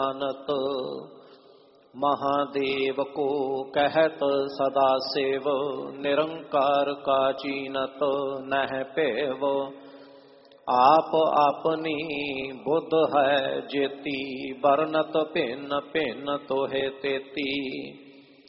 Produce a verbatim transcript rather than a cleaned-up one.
मानत महादेव को कहत सदा सेव निरंकार का चीनत नह पेव आप अपनी बुद्ध है जेती बरनत भिन्न भिन्न तोहे तेती